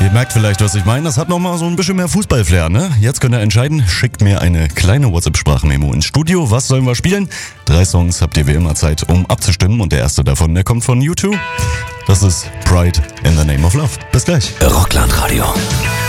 Ihr merkt vielleicht, was ich meine. Das hat nochmal so ein bisschen mehr Fußballflair, ne? Jetzt könnt ihr entscheiden. Schickt mir eine kleine WhatsApp-Sprachmemo ins Studio. Was sollen wir spielen? 3 Songs habt ihr wie immer Zeit, um abzustimmen. Und der erste davon, der kommt von U2. Das ist Pride in the Name of Love. Bis gleich. Rockland Radio.